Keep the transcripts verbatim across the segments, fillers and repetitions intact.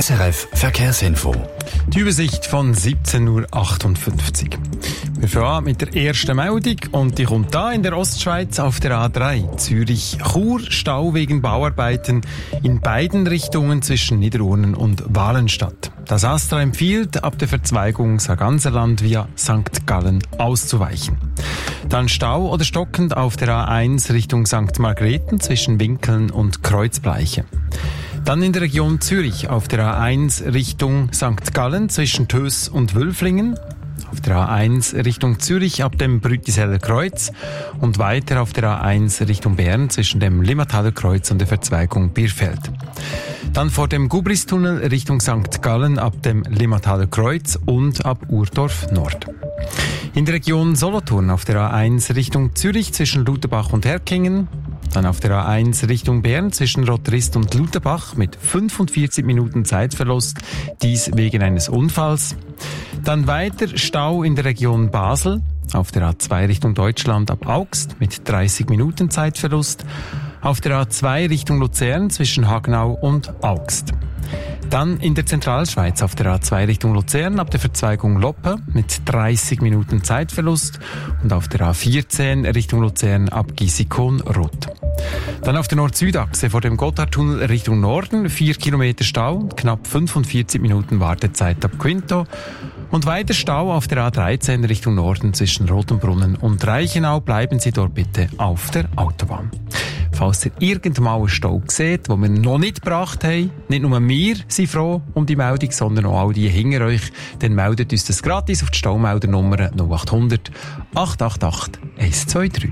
S R F Verkehrsinfo. Die Übersicht von siebzehn Uhr achtundfünfzig. Wir fangen mit der ersten Meldung und die kommt da in der Ostschweiz auf der A drei. Zürich-Chur, Stau wegen Bauarbeiten in beiden Richtungen zwischen Niederurnen und Walenstadt. Das Astra empfiehlt, ab der Verzweigung Sarganserland via Sankt Gallen auszuweichen. Dann Stau oder stockend auf der A eins Richtung Sankt Margrethen zwischen Winkeln und Kreuzbleiche. Dann in der Region Zürich auf der A eins Richtung Sankt Gallen zwischen Töss und Wülflingen. Auf der A eins Richtung Zürich ab dem Brütiseller Kreuz und weiter auf der A eins Richtung Bern zwischen dem Limmataler Kreuz und der Verzweigung Bierfeld. Dann vor dem Gubristunnel Richtung Sankt Gallen ab dem Limmataler Kreuz und ab Urdorf Nord. In der Region Solothurn auf der A eins Richtung Zürich zwischen Luterbach und Herkingen. Dann auf der A eins Richtung Bern zwischen Rotrist und Luterbach mit fünfundvierzig Minuten Zeitverlust, dies wegen eines Unfalls. Dann weiter Stau in der Region Basel, auf der A zwei Richtung Deutschland ab Augst mit dreißig Minuten Zeitverlust. Auf der A zwei Richtung Luzern zwischen Hagenau und Augst. Dann in der Zentralschweiz auf der A zwei Richtung Luzern ab der Verzweigung Loppe mit dreißig Minuten Zeitverlust und auf der A vierzehn Richtung Luzern ab Gisikon-Rot. Dann auf der Nord-Süd-Achse vor dem Gotthardtunnel Richtung Norden vier Kilometer Stau, knapp fünfundvierzig Minuten Wartezeit ab Quinto. Und weiter Stau auf der A dreizehn Richtung Norden zwischen Rotenbrunnen und Reichenau. Bleiben Sie dort bitte auf der Autobahn. Falls ihr irgendwann einen Stau seht, den wir noch nicht gebracht haben, nicht nur wir sind froh um die Meldung, sondern auch all die hinter euch, dann meldet uns das gratis auf die Staumeldernummer null achthundert acht acht acht eins zwei drei.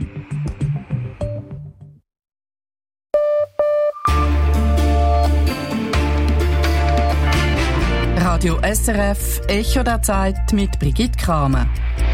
Radio S R F, Echo der Zeit mit Brigitte Kramer.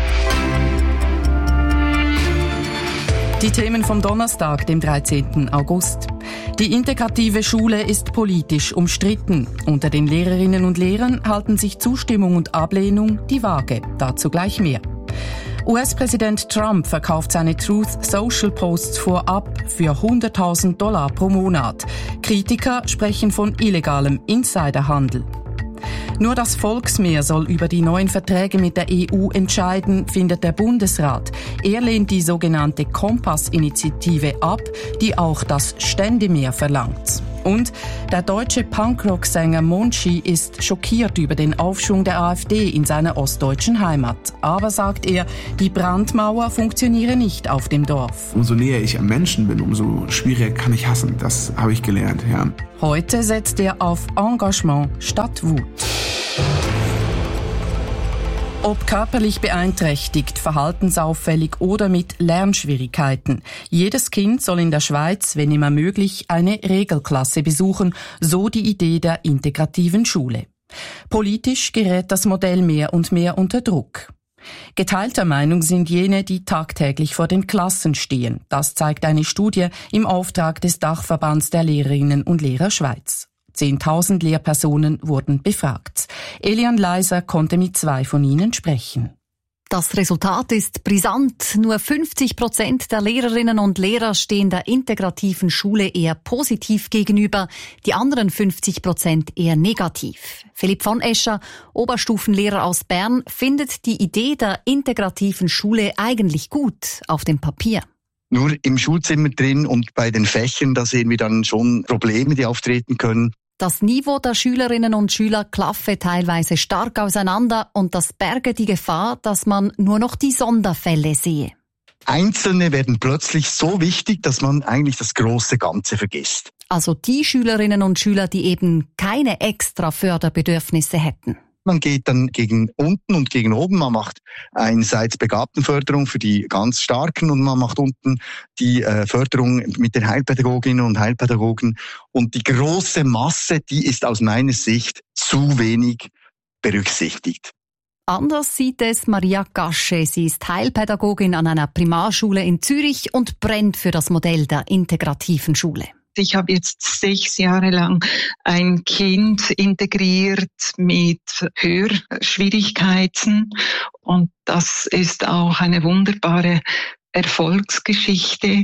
Die Themen vom Donnerstag, dem dreizehnten August. Die integrative Schule ist politisch umstritten. Unter den Lehrerinnen und Lehrern halten sich Zustimmung und Ablehnung die Waage. Dazu gleich mehr. U S-Präsident Trump verkauft seine Truth Social Posts vorab für hunderttausend Dollar pro Monat. Kritiker sprechen von illegalem Insiderhandel. Nur das Volksmeer soll über die neuen Verträge mit der E U entscheiden, findet der Bundesrat. Er lehnt die sogenannte Kompass-Initiative ab, die auch das Ständemeer verlangt. Und der deutsche Punkrock-Sänger Monchi ist schockiert über den Aufschwung der AfD in seiner ostdeutschen Heimat. Aber, sagt er, die Brandmauer funktioniere nicht auf dem Dorf. Umso näher ich am Menschen bin, umso schwieriger kann ich hassen. Das habe ich gelernt, ja. Heute setzt er auf Engagement statt Wut. Ob körperlich beeinträchtigt, verhaltensauffällig oder mit Lernschwierigkeiten. Jedes Kind soll in der Schweiz, wenn immer möglich, eine Regelklasse besuchen, so die Idee der integrativen Schule. Politisch gerät das Modell mehr und mehr unter Druck. Geteilter Meinung sind jene, die tagtäglich vor den Klassen stehen. Das zeigt eine Studie im Auftrag des Dachverbands der Lehrerinnen und Lehrer Schweiz. zehntausend Lehrpersonen wurden befragt. Elian Leiser konnte mit zwei von ihnen sprechen. Das Resultat ist brisant. Nur fünfzig Prozent der Lehrerinnen und Lehrer stehen der integrativen Schule eher positiv gegenüber, die anderen fünfzig Prozent eher negativ. Philipp von Escher, Oberstufenlehrer aus Bern, findet die Idee der integrativen Schule eigentlich gut auf dem Papier. Nur im Schulzimmer drin und bei den Fächern, da sehen wir dann schon Probleme, die auftreten können. Das Niveau der Schülerinnen und Schüler klaffe teilweise stark auseinander und das berge die Gefahr, dass man nur noch die Sonderfälle sehe. Einzelne werden plötzlich so wichtig, dass man eigentlich das große Ganze vergisst. Also die Schülerinnen und Schüler, die eben keine extra Förderbedürfnisse hätten. Man geht dann gegen unten und gegen oben. Man macht einerseits Begabtenförderung für die ganz Starken und man macht unten die äh, Förderung mit den Heilpädagoginnen und Heilpädagogen. Und die große Masse, die ist aus meiner Sicht zu wenig berücksichtigt. Anders sieht es Maria Gasche. Sie ist Heilpädagogin an einer Primarschule in Zürich und brennt für das Modell der integrativen Schule. Ich habe jetzt sechs Jahre lang ein Kind integriert mit Hörschwierigkeiten und das ist auch eine wunderbare Erfolgsgeschichte.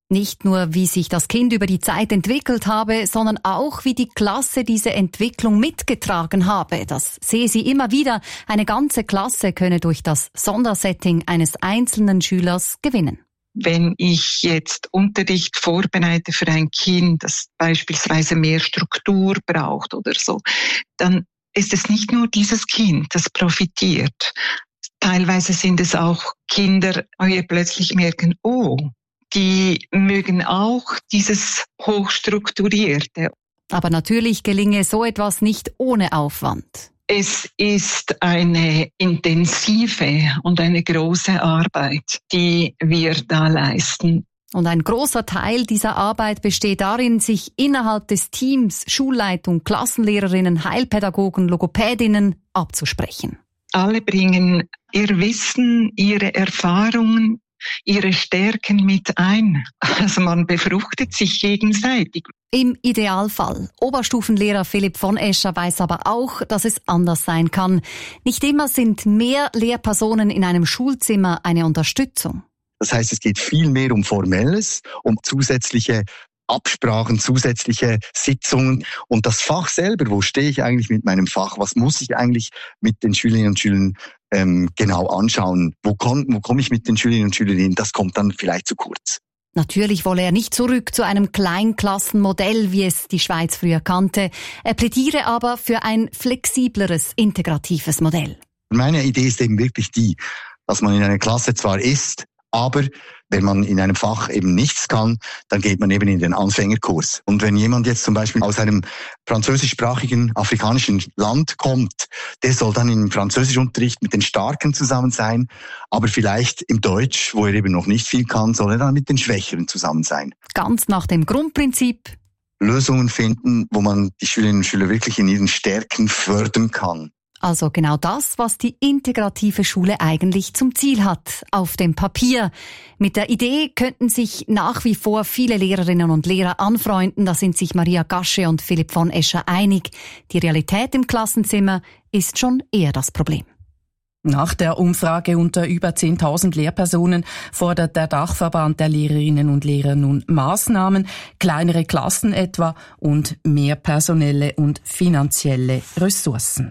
Nicht nur, wie sich das Kind über die Zeit entwickelt habe, sondern auch, wie die Klasse diese Entwicklung mitgetragen habe. Das sehe sie immer wieder. Eine ganze Klasse könne durch das Sondersetting eines einzelnen Schülers gewinnen. Wenn ich jetzt Unterricht vorbereite für ein Kind, das beispielsweise mehr Struktur braucht oder so, dann ist es nicht nur dieses Kind, das profitiert. Teilweise sind es auch Kinder, die plötzlich merken, oh, die mögen auch dieses Hochstrukturierte. Aber natürlich gelinge so etwas nicht ohne Aufwand. Es ist eine intensive und eine große Arbeit, die wir da leisten. Und ein großer Teil dieser Arbeit besteht darin, sich innerhalb des Teams, Schulleitung, Klassenlehrerinnen, Heilpädagogen, Logopädinnen abzusprechen. Alle bringen ihr Wissen, ihre Erfahrungen, ihre Stärken mit ein. Also man befruchtet sich gegenseitig. Im Idealfall. Oberstufenlehrer Philipp von Escher weiß aber auch, dass es anders sein kann. Nicht immer sind mehr Lehrpersonen in einem Schulzimmer eine Unterstützung. Das heißt, es geht viel mehr um Formelles, um zusätzliche Absprachen, zusätzliche Sitzungen und das Fach selber, wo stehe ich eigentlich mit meinem Fach, was muss ich eigentlich mit den Schülerinnen und Schülern ähm, genau anschauen, wo komme wo komm ich mit den Schülerinnen und Schülern hin, das kommt dann vielleicht zu kurz. Natürlich wolle er nicht zurück zu einem Kleinklassenmodell, wie es die Schweiz früher kannte. Er plädiere aber für ein flexibleres, integratives Modell. Meine Idee ist eben wirklich die, dass man in einer Klasse zwar ist, aber wenn man in einem Fach eben nichts kann, dann geht man eben in den Anfängerkurs. Und wenn jemand jetzt zum Beispiel aus einem französischsprachigen afrikanischen Land kommt, der soll dann im Französischunterricht mit den Starken zusammen sein, aber vielleicht im Deutsch, wo er eben noch nicht viel kann, soll er dann mit den Schwächeren zusammen sein. Ganz nach dem Grundprinzip: Lösungen finden, wo man die Schülerinnen und Schüler wirklich in ihren Stärken fördern kann. Also genau das, was die integrative Schule eigentlich zum Ziel hat, auf dem Papier. Mit der Idee könnten sich nach wie vor viele Lehrerinnen und Lehrer anfreunden, da sind sich Maria Gasche und Philipp von Escher einig. Die Realität im Klassenzimmer ist schon eher das Problem. Nach der Umfrage unter über zehntausend Lehrpersonen fordert der Dachverband der Lehrerinnen und Lehrer nun Maßnahmen, kleinere Klassen etwa und mehr personelle und finanzielle Ressourcen.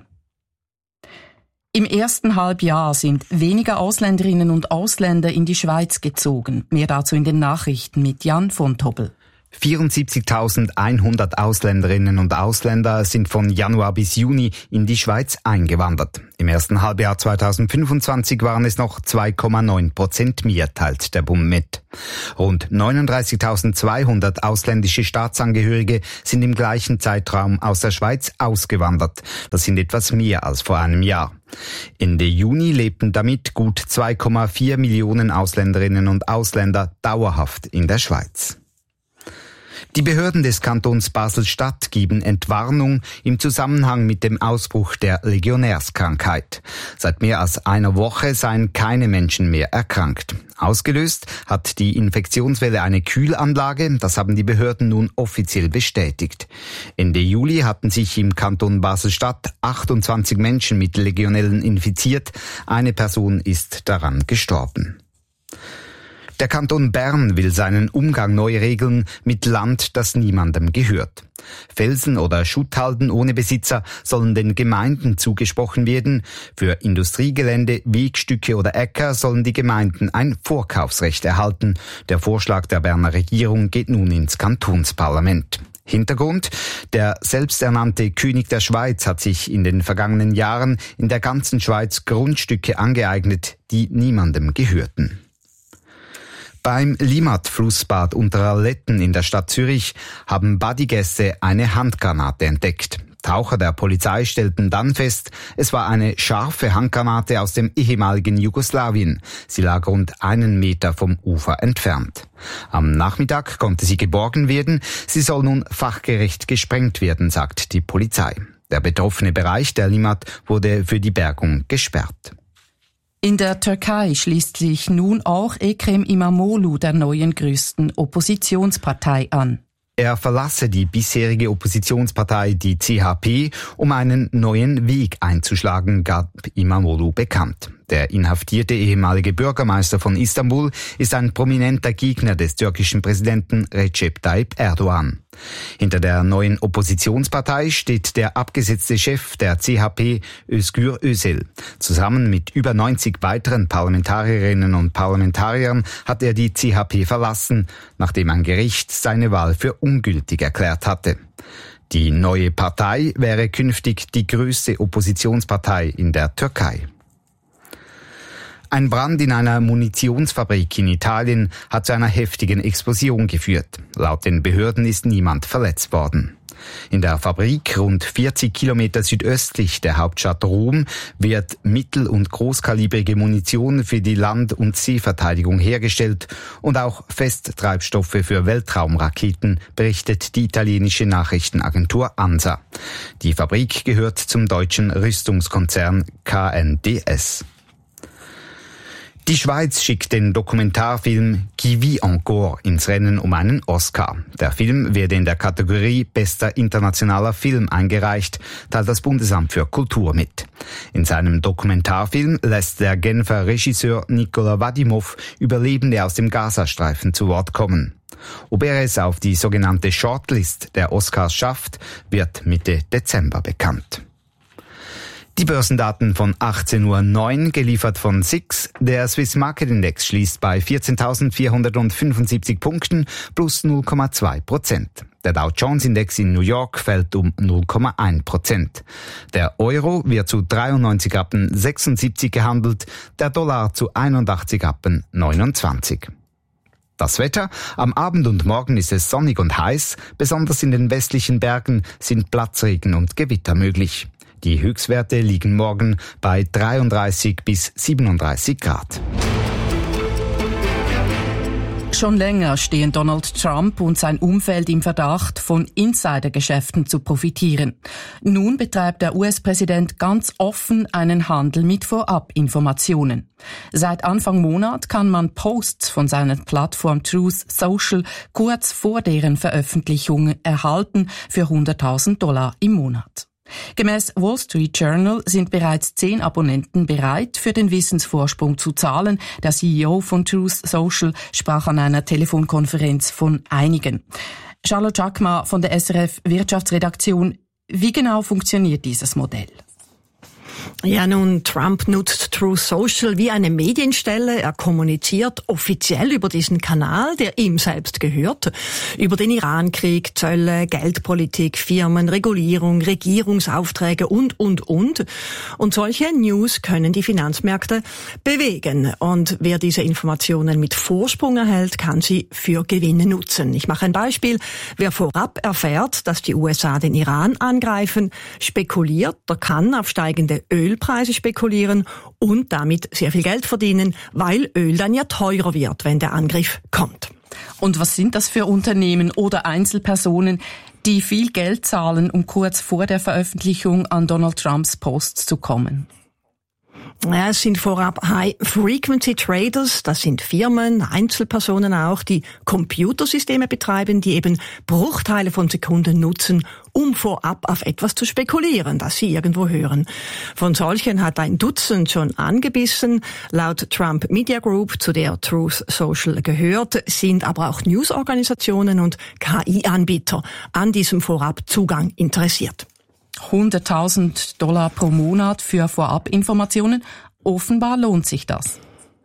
Im ersten Halbjahr sind weniger Ausländerinnen und Ausländer in die Schweiz gezogen. Mehr dazu in den Nachrichten mit Jan von Tobel. vierundsiebzigtausendeinhundert Ausländerinnen und Ausländer sind von Januar bis Juni in die Schweiz eingewandert. Im ersten Halbjahr zweitausendfünfundzwanzig waren es noch zwei Komma neun Prozent mehr, teilt der Bund mit. Rund neununddreißigtausendzweihundert ausländische Staatsangehörige sind im gleichen Zeitraum aus der Schweiz ausgewandert. Das sind etwas mehr als vor einem Jahr. Ende Juni lebten damit gut zwei Komma vier Millionen Ausländerinnen und Ausländer dauerhaft in der Schweiz. Die Behörden des Kantons Basel-Stadt geben Entwarnung im Zusammenhang mit dem Ausbruch der Legionärskrankheit. Seit mehr als einer Woche seien keine Menschen mehr erkrankt. Ausgelöst hat die Infektionswelle eine Kühlanlage, das haben die Behörden nun offiziell bestätigt. Ende Juli hatten sich im Kanton Basel-Stadt achtundzwanzig Menschen mit Legionellen infiziert. Eine Person ist daran gestorben. Der Kanton Bern will seinen Umgang neu regeln mit Land, das niemandem gehört. Felsen oder Schutthalden ohne Besitzer sollen den Gemeinden zugesprochen werden. Für Industriegelände, Wegstücke oder Äcker sollen die Gemeinden ein Vorkaufsrecht erhalten. Der Vorschlag der Berner Regierung geht nun ins Kantonsparlament. Hintergrund: Der selbsternannte König der Schweiz hat sich in den vergangenen Jahren in der ganzen Schweiz Grundstücke angeeignet, die niemandem gehörten. Beim Limmat-Flussbad Unteralletten in der Stadt Zürich haben Badegäste eine Handgranate entdeckt. Taucher der Polizei stellten dann fest, es war eine scharfe Handgranate aus dem ehemaligen Jugoslawien. Sie lag rund einen Meter vom Ufer entfernt. Am Nachmittag konnte sie geborgen werden. Sie soll nun fachgerecht gesprengt werden, sagt die Polizei. Der betroffene Bereich der Limmat wurde für die Bergung gesperrt. In der Türkei schließt sich nun auch Ekrem İmamoğlu der neuen größten Oppositionspartei an. Er verlasse die bisherige Oppositionspartei, die C H P, um einen neuen Weg einzuschlagen, gab Imamoglu bekannt. Der inhaftierte ehemalige Bürgermeister von Istanbul ist ein prominenter Gegner des türkischen Präsidenten Recep Tayyip Erdogan. Hinter der neuen Oppositionspartei steht der abgesetzte Chef der C H P, Özgür Özel. Zusammen mit über neunzig weiteren Parlamentarierinnen und Parlamentariern hat er die C H P verlassen, nachdem ein Gericht seine Wahl für ungültig erklärt hatte. Die neue Partei wäre künftig die größte Oppositionspartei in der Türkei. Ein Brand in einer Munitionsfabrik in Italien hat zu einer heftigen Explosion geführt. Laut den Behörden ist niemand verletzt worden. In der Fabrik, rund vierzig Kilometer südöstlich der Hauptstadt Rom, wird mittel- und großkalibrige Munition für die Land- und Seeverteidigung hergestellt und auch Festtreibstoffe für Weltraumraketen, berichtet die italienische Nachrichtenagentur ANSA. Die Fabrik gehört zum deutschen Rüstungskonzern K N D S. Die Schweiz schickt den Dokumentarfilm Qui vit encore ins Rennen um einen Oscar. Der Film werde in der Kategorie Bester internationaler Film eingereicht, teilt das Bundesamt für Kultur mit. In seinem Dokumentarfilm lässt der Genfer Regisseur Nikola Vadimov Überlebende aus dem Gazastreifen zu Wort kommen. Ob er es auf die sogenannte Shortlist der Oscars schafft, wird Mitte Dezember bekannt. Die Börsendaten von achtzehn Uhr neun, geliefert von S I X. Der Swiss Market Index schließt bei vierzehntausendvierhundertfünfundsiebzig Punkten plus null Komma zwei Prozent. Der Dow Jones Index in New York fällt um null Komma eins Prozent. Der Euro wird zu dreiundneunzig Rappen sechsundsiebzig gehandelt, der Dollar zu einundachtzig Rappen neunundzwanzig. Das Wetter: Am Abend und Morgen ist es sonnig und heiß, besonders in den westlichen Bergen sind Platzregen und Gewitter möglich. Die Höchstwerte liegen morgen bei dreiunddreißig bis siebenunddreißig Grad. Schon länger stehen Donald Trump und sein Umfeld im Verdacht, von Insidergeschäften zu profitieren. Nun betreibt der U S-Präsident ganz offen einen Handel mit Vorabinformationen. Seit Anfang Monat kann man Posts von seiner Plattform Truth Social kurz vor deren Veröffentlichung erhalten für hunderttausend Dollar im Monat. Gemäß Wall Street Journal sind bereits zehn Abonnenten bereit, für den Wissensvorsprung zu zahlen. Der C E O von Truth Social sprach an einer Telefonkonferenz von einigen. Charlotte Jacquemart von der S R F Wirtschaftsredaktion. Wie genau funktioniert dieses Modell? Ja, nun, Trump nutzt Truth Social wie eine Medienstelle. Er kommuniziert offiziell über diesen Kanal, der ihm selbst gehört, über den Irankrieg, Zölle, Geldpolitik, Firmen, Regulierung, Regierungsaufträge und, und, und. Und solche News können die Finanzmärkte bewegen. Und wer diese Informationen mit Vorsprung erhält, kann sie für Gewinne nutzen. Ich mache ein Beispiel. Wer vorab erfährt, dass die U S A den Iran angreifen, spekuliert, der kann auf steigende Ölpreise spekulieren und damit sehr viel Geld verdienen, weil Öl dann ja teurer wird, wenn der Angriff kommt. Und was sind das für Unternehmen oder Einzelpersonen, die viel Geld zahlen, um kurz vor der Veröffentlichung an Donald Trumps Posts zu kommen? Ja, es sind vorab High-Frequency-Traders, das sind Firmen, Einzelpersonen auch, die Computersysteme betreiben, die eben Bruchteile von Sekunden nutzen, um vorab auf etwas zu spekulieren, das sie irgendwo hören. Von solchen hat ein Dutzend schon angebissen. Laut Trump Media Group, zu der Truth Social gehört, sind aber auch Newsorganisationen und K I-Anbieter an diesem Vorabzugang interessiert. hunderttausend Dollar pro Monat für Vorabinformationen. Offenbar lohnt sich das.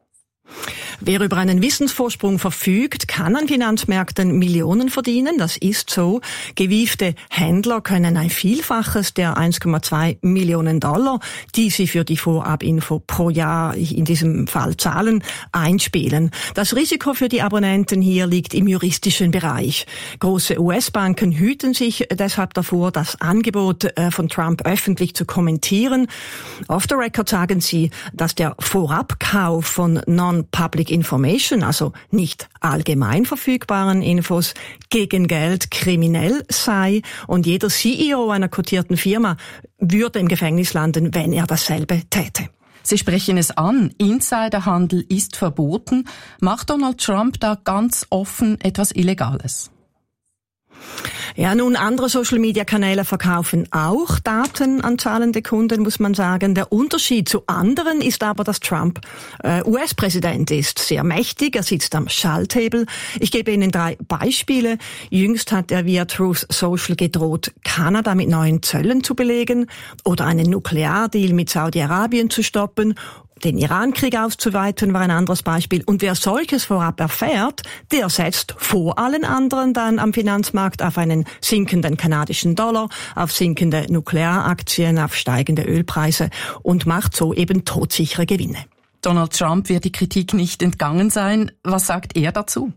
Wer über einen Wissensvorsprung verfügt, kann an Finanzmärkten Millionen verdienen. Das ist so. Gewiefte Händler können ein Vielfaches der eins Komma zwei Millionen Dollar, die sie für die Vorabinfo pro Jahr in diesem Fall zahlen, einspielen. Das Risiko für die Abonnenten hier liegt im juristischen Bereich. Große U S-Banken hüten sich deshalb davor, das Angebot von Trump öffentlich zu kommentieren. Off the record sagen sie, dass der Vorabkauf von Non-Public Information, also nicht allgemein verfügbaren Infos, gegen Geld kriminell sei und jeder C E O einer kotierten Firma würde im Gefängnis landen, wenn er dasselbe täte. Sie sprechen es an, Insiderhandel ist verboten. Macht Donald Trump da ganz offen etwas Illegales? Ja, nun, andere Social-Media-Kanäle verkaufen auch Daten an zahlende Kunden, muss man sagen. Der Unterschied zu anderen ist aber, dass Trump äh, U S-Präsident ist. Sehr mächtig, er sitzt am Schalthebel. Ich gebe Ihnen drei Beispiele. Jüngst hat er via Truth Social gedroht, Kanada mit neuen Zöllen zu belegen oder einen Nukleardeal mit Saudi-Arabien zu stoppen. Den Iran-Krieg auszuweiten war ein anderes Beispiel. Und wer solches vorab erfährt, der setzt vor allen anderen dann am Finanzmarkt auf einen sinkenden kanadischen Dollar, auf sinkende Nuklearaktien, auf steigende Ölpreise und macht so eben todsichere Gewinne. Donald Trump wird die Kritik nicht entgangen sein. Was sagt er dazu?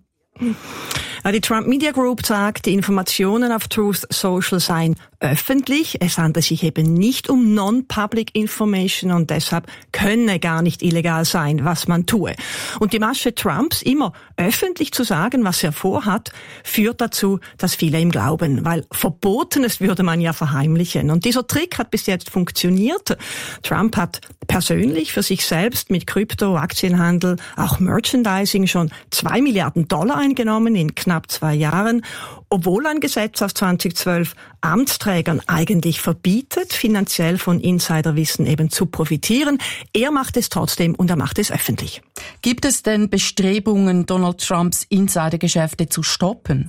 Die Trump Media Group sagt, die Informationen auf Truth Social seien öffentlich. Es handelt sich eben nicht um Non-Public Information und deshalb könne gar nicht illegal sein, was man tue. Und die Masche Trumps, immer öffentlich zu sagen, was er vorhat, führt dazu, dass viele ihm glauben, weil Verbotenes würde man ja verheimlichen. Und dieser Trick hat bis jetzt funktioniert. Trump hat persönlich für sich selbst mit Krypto, Aktienhandel, auch Merchandising schon zwei Milliarden Dollar eingenommen in knapp zwei Jahren, obwohl ein Gesetz aus zweitausendzwölf Amtsträgern eigentlich verbietet, finanziell von Insiderwissen eben zu profitieren. Er macht es trotzdem und er macht es öffentlich. Gibt es denn Bestrebungen, Donald Trumps Insidergeschäfte zu stoppen?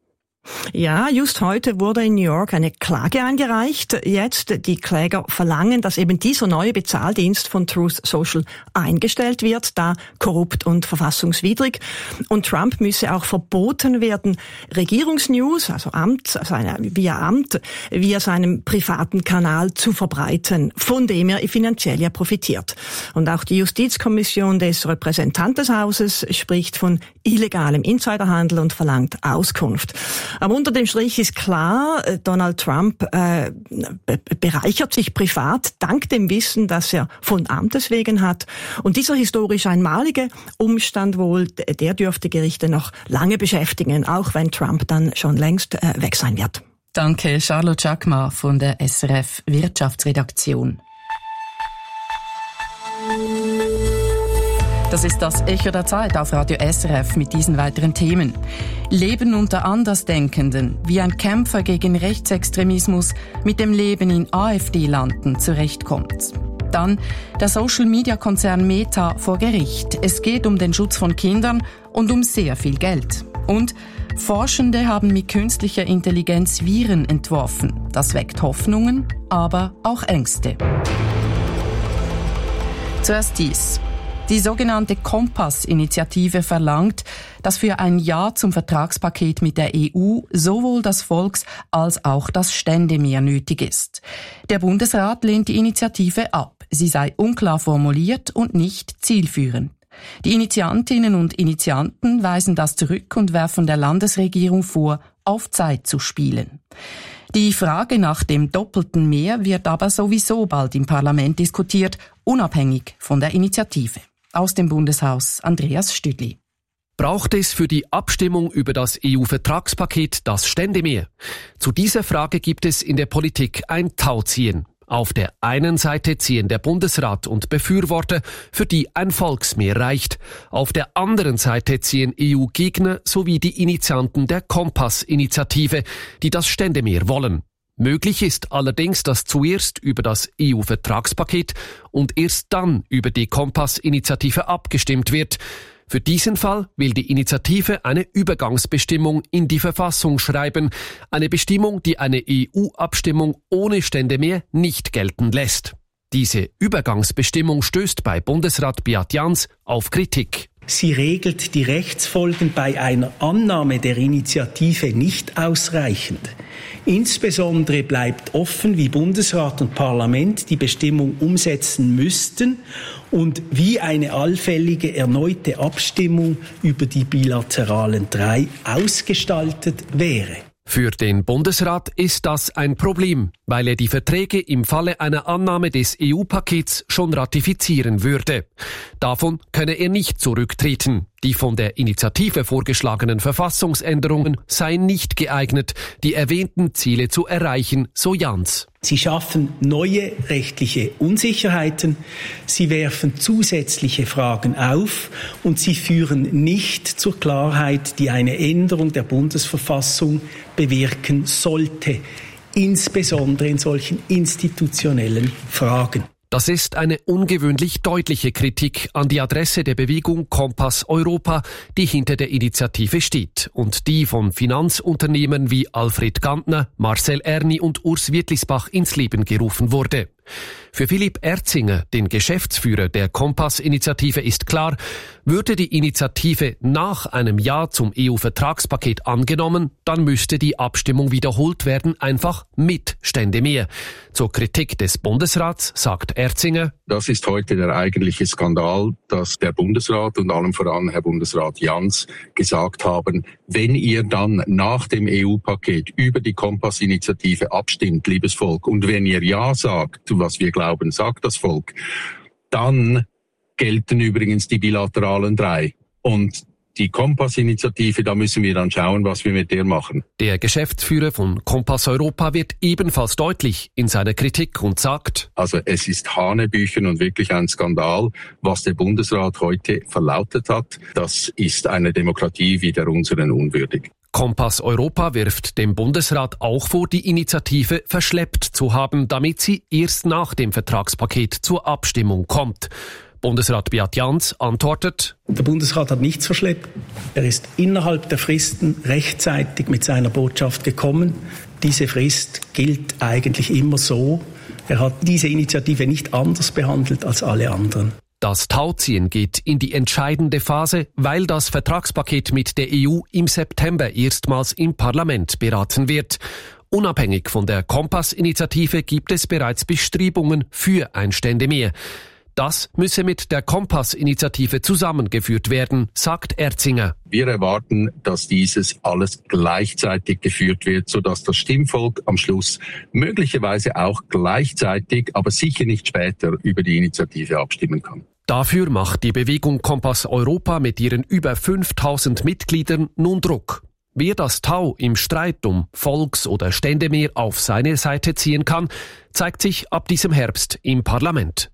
Ja, just heute wurde in New York eine Klage eingereicht. Jetzt die Kläger verlangen, dass eben dieser neue Bezahldienst von Truth Social eingestellt wird, da korrupt und verfassungswidrig. Und Trump müsse auch verboten werden, Regierungsnews, also Amt, also eine, via Amt, via seinem privaten Kanal zu verbreiten, von dem er finanziell ja profitiert. Und auch die Justizkommission des Repräsentantenhauses spricht von illegalem Insiderhandel und verlangt Auskunft. Aber unter dem Strich ist klar, Donald Trump äh, bereichert sich privat dank dem Wissen, das er von Amtes wegen hat. Und dieser historisch einmalige Umstand wohl, der dürfte Gerichte noch lange beschäftigen, auch wenn Trump dann schon längst äh, weg sein wird. Danke, Charlotte Jacquemart von der S R F Wirtschaftsredaktion. Das ist das Echo der Zeit auf Radio S R F mit diesen weiteren Themen. Leben unter Andersdenkenden, wie ein Kämpfer gegen Rechtsextremismus mit dem Leben in AfD-Landen zurechtkommt. Dann der Social-Media-Konzern Meta vor Gericht. Es geht um den Schutz von Kindern und um sehr viel Geld. Und Forschende haben mit künstlicher Intelligenz Viren entworfen. Das weckt Hoffnungen, aber auch Ängste. Zuerst dies. Die sogenannte Kompass-Initiative verlangt, dass für ein Ja zum Vertragspaket mit der E U sowohl das Volks- als auch das Ständemehr nötig ist. Der Bundesrat lehnt die Initiative ab. Sie sei unklar formuliert und nicht zielführend. Die Initiantinnen und Initianten weisen das zurück und werfen der Landesregierung vor, auf Zeit zu spielen. Die Frage nach dem doppelten Mehr wird aber sowieso bald im Parlament diskutiert, unabhängig von der Initiative. Aus dem Bundeshaus Andreas Stüdli. Braucht es für die Abstimmung über das E U-Vertragspaket das Ständemehr? Zu dieser Frage gibt es in der Politik ein Tauziehen. Auf der einen Seite ziehen der Bundesrat und Befürworter, für die ein Volksmehr reicht. Auf der anderen Seite ziehen E U-Gegner sowie die Initianten der Kompass-Initiative, die das Ständemehr wollen. Möglich ist allerdings, dass zuerst über das E U-Vertragspaket und erst dann über die Kompass-Initiative abgestimmt wird. Für diesen Fall will die Initiative eine Übergangsbestimmung in die Verfassung schreiben, eine Bestimmung, die eine E U-Abstimmung ohne Ständemehr nicht gelten lässt. Diese Übergangsbestimmung stößt bei Bundesrat Beat Jans auf Kritik. Sie regelt die Rechtsfolgen bei einer Annahme der Initiative nicht ausreichend. Insbesondere bleibt offen, wie Bundesrat und Parlament die Bestimmung umsetzen müssten und wie eine allfällige erneute Abstimmung über die bilateralen drei ausgestaltet wäre. Für den Bundesrat ist das ein Problem, weil er die Verträge im Falle einer Annahme des E U-Pakets schon ratifizieren würde. Davon könne er nicht zurücktreten. Die von der Initiative vorgeschlagenen Verfassungsänderungen seien nicht geeignet, die erwähnten Ziele zu erreichen, so Jans. Sie schaffen neue rechtliche Unsicherheiten, sie werfen zusätzliche Fragen auf und sie führen nicht zur Klarheit, die eine Änderung der Bundesverfassung bewirken sollte, insbesondere in solchen institutionellen Fragen. Das ist eine ungewöhnlich deutliche Kritik an die Adresse der Bewegung Kompass Europa, die hinter der Initiative steht und die von Finanzunternehmen wie Alfred Gantner, Marcel Erni und Urs Wittlisbach ins Leben gerufen wurde. Für Philipp Erzinger, den Geschäftsführer der Kompass-Initiative, ist klar, würde die Initiative nach einem Ja zum E U-Vertragspaket angenommen, dann müsste die Abstimmung wiederholt werden, einfach mit Stände mehr. Zur Kritik des Bundesrats sagt Erzinger: Das ist heute der eigentliche Skandal, dass der Bundesrat und allem voran Herr Bundesrat Jans gesagt haben, wenn ihr dann nach dem E U-Paket über die Kompass-Initiative abstimmt, liebes Volk, und wenn ihr Ja sagt, was wir glauben, sagt das Volk, dann gelten übrigens die bilateralen drei. Und die Kompass-Initiative, da müssen wir dann schauen, was wir mit der machen. Der Geschäftsführer von Kompass Europa wird ebenfalls deutlich in seiner Kritik und sagt: Also es ist Hanebüchen und wirklich ein Skandal, was der Bundesrat heute verlautet hat. Das ist eine Demokratie wie der unseren unwürdig. Kompass Europa wirft dem Bundesrat auch vor, die Initiative verschleppt zu haben, damit sie erst nach dem Vertragspaket zur Abstimmung kommt. Bundesrat Beat Jans antwortet: Der Bundesrat hat nichts verschleppt. Er ist innerhalb der Fristen rechtzeitig mit seiner Botschaft gekommen. Diese Frist gilt eigentlich immer so. Er hat diese Initiative nicht anders behandelt als alle anderen. Das Tauziehen geht in die entscheidende Phase, weil das Vertragspaket mit der E U im September erstmals im Parlament beraten wird. Unabhängig von der Kompass-Initiative gibt es bereits Bestrebungen für ein Stände mehr. Das müsse mit der Kompass-Initiative zusammengeführt werden, sagt Erzinger. Wir erwarten, dass dieses alles gleichzeitig geführt wird, sodass das Stimmvolk am Schluss möglicherweise auch gleichzeitig, aber sicher nicht später, über die Initiative abstimmen kann. Dafür macht die Bewegung Kompass Europa mit ihren über fünftausend Mitgliedern nun Druck. Wer das Tau im Streit um Volks- oder Ständemehr auf seine Seite ziehen kann, zeigt sich ab diesem Herbst im Parlament.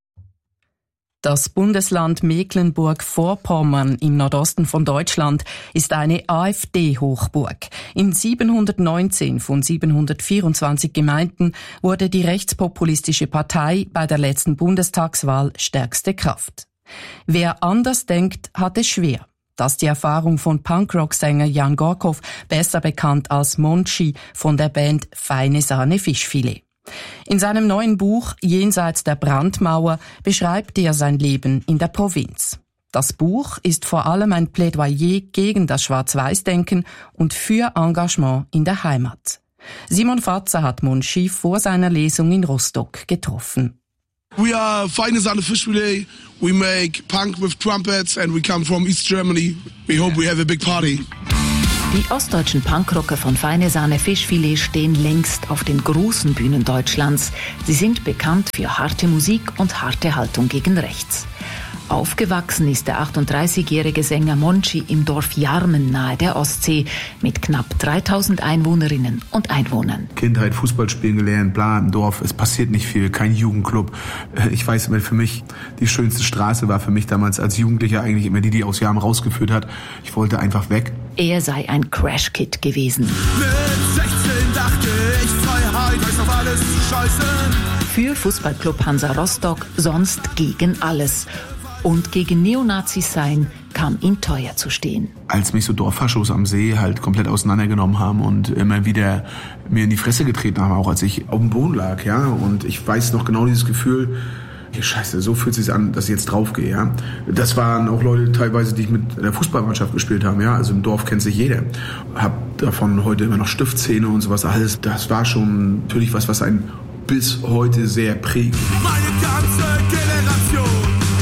Das Bundesland Mecklenburg-Vorpommern im Nordosten von Deutschland ist eine AfD-Hochburg. In siebenhundertneunzehn von siebenhundertvierundzwanzig Gemeinden wurde die rechtspopulistische Partei bei der letzten Bundestagswahl stärkste Kraft. Wer anders denkt, hat es schwer. Das ist die Erfahrung von Punkrock-Sänger Jan Gorkow, besser bekannt als Monchi von der Band Feine Sahne Fischfilet. In seinem neuen Buch Jenseits der Brandmauer beschreibt er sein Leben in der Provinz. Das Buch ist vor allem ein Plädoyer gegen das Schwarz-Weiß-Denken und für Engagement in der Heimat. Simon Fatzer hat Monchi vor seiner Lesung in Rostock getroffen. We are Feine Sahne Fischfilet. We make punk with trumpets and we come from East Germany. We hope we have a big party. Die ostdeutschen Punkrocker von Feine Sahne Fischfilet stehen längst auf den großen Bühnen Deutschlands. Sie sind bekannt für harte Musik und harte Haltung gegen rechts. Aufgewachsen ist der achtunddreißigjährige Sänger Monchi im Dorf Jarmen nahe der Ostsee mit knapp dreitausend Einwohnerinnen und Einwohnern. Kindheit, Fußball spielen gelernt, bla, im Dorf, es passiert nicht viel, kein Jugendclub. Ich weiß, für mich die schönste Straße war für mich damals als Jugendlicher eigentlich immer die, die aus Jarmen rausgeführt hat. Ich wollte einfach weg. Er sei ein Crash-Kid gewesen. Mit sechzehn dachte ich, Freiheit heißt auf alles scheißen. Für Fußballclub Hansa Rostock sonst gegen alles. Und gegen Neonazis sein kam ihm teuer zu stehen. Als mich so Dorffaschos am See halt komplett auseinandergenommen haben und immer wieder mir in die Fresse getreten haben, auch als ich auf dem Boden lag, ja, und ich weiß noch genau dieses Gefühl, ja, scheiße, so fühlt es sich an, dass ich jetzt draufgehe, ja. Das waren auch Leute teilweise, die ich mit der Fußballmannschaft gespielt habe, ja, also im Dorf kennt sich jeder. Hab davon heute immer noch Stiftzähne und sowas alles. Das war schon natürlich was, was einen bis heute sehr prägt. Meine ganze Generation.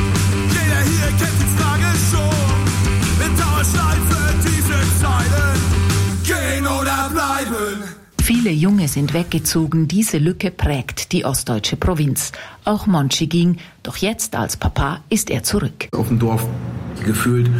Viele Junge sind weggezogen, diese Lücke prägt die ostdeutsche Provinz. Auch Monchi ging, doch jetzt als Papa ist er zurück. Auf dem Dorf gefühlt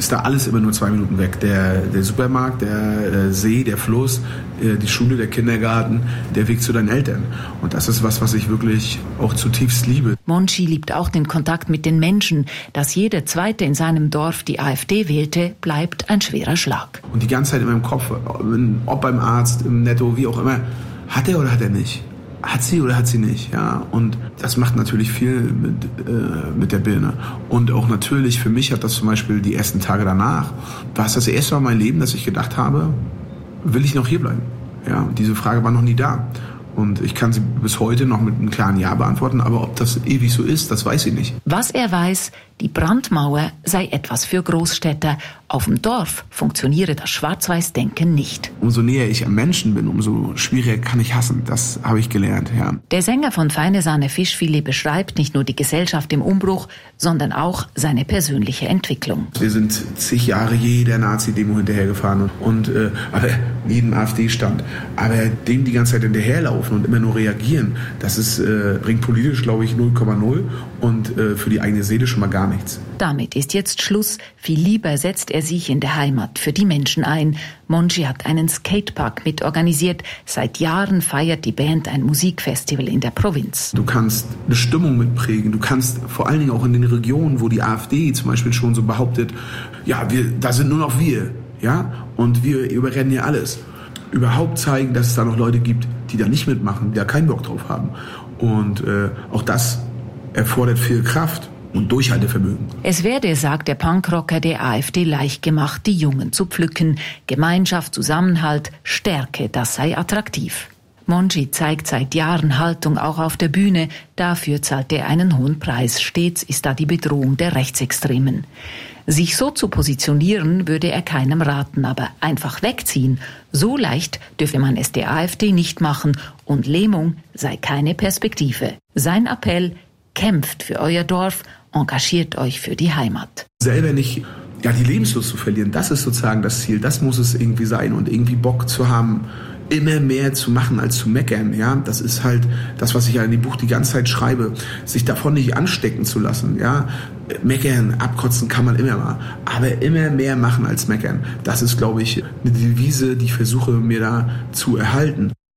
ist da alles immer nur zwei Minuten weg. Der, der Supermarkt, der, der See, der Fluss, die Schule, der Kindergarten, der Weg zu deinen Eltern. Und das ist was, was ich wirklich auch zutiefst liebe. Monchi liebt auch den Kontakt mit den Menschen. Dass jeder Zweite in seinem Dorf die AfD wählte, bleibt ein schwerer Schlag. Und die ganze Zeit in meinem Kopf, ob beim Arzt, im Netto, wie auch immer, hat er oder hat er nicht? Hat sie oder hat sie nicht? Ja, und das macht natürlich viel mit, äh, mit der Birne. Und auch natürlich für mich hat das zum Beispiel die ersten Tage danach, war es das erste Mal in meinem Leben, dass ich gedacht habe, will ich noch hier bleiben? Ja, und diese Frage war noch nie da. Und ich kann sie bis heute noch mit einem klaren Ja beantworten, aber ob das ewig so ist, das weiß ich nicht. Was er weiß, die Brandmauer sei etwas für Großstädter. Auf dem Dorf funktioniere das Schwarz-Weiß-Denken nicht. Umso näher ich am Menschen bin, umso schwieriger kann ich hassen. Das habe ich gelernt, ja. Der Sänger von Feine Sahne Fischfilet beschreibt nicht nur die Gesellschaft im Umbruch, sondern auch seine persönliche Entwicklung. Wir sind zig Jahre jeder Nazi-Demo hinterhergefahren und äh, aber jedem AfD-Stand. Aber dem die ganze Zeit hinterherlaufen und immer nur reagieren, das ist, äh, bringt politisch, glaube ich, null Komma null und äh, für die eigene Seele schon mal gar nichts. Damit ist jetzt Schluss. Viel lieber setzt er sich in der Heimat für die Menschen ein. Monchi hat einen Skatepark mitorganisiert. Seit Jahren feiert die Band ein Musikfestival in der Provinz. Du kannst eine Stimmung mitprägen. Du kannst vor allen Dingen auch in den Regionen, wo die AfD zum Beispiel schon so behauptet, ja, wir, da sind nur noch wir, ja, und wir überrennen hier alles. Überhaupt zeigen, dass es da noch Leute gibt, die da nicht mitmachen, die da keinen Bock drauf haben. Und äh, auch das erfordert viel Kraft und Durchhaltevermögen. Es werde, sagt der Punkrocker, der AfD leicht gemacht, die Jungen zu pflücken. Gemeinschaft, Zusammenhalt, Stärke, das sei attraktiv. Monchi zeigt seit Jahren Haltung auch auf der Bühne. Dafür zahlt er einen hohen Preis. Stets ist da die Bedrohung der Rechtsextremen. Sich so zu positionieren, würde er keinem raten, aber einfach wegziehen. So leicht dürfe man es der AfD nicht machen und Lähmung sei keine Perspektive. Sein Appell: kämpft für euer Dorf, engagiert euch für die Heimat. Selber nicht, ja, die Lebenslust zu verlieren, das ist sozusagen das Ziel, das muss es irgendwie sein und irgendwie Bock zu haben, immer mehr zu machen als zu meckern, ja, das ist halt das, was ich ja in dem Buch die ganze Zeit schreibe, sich davon nicht anstecken zu lassen, ja, meckern, abkotzen kann man immer mal, aber immer mehr machen als meckern, das ist, glaube ich, eine Devise, die ich versuche mir da zu erhalten.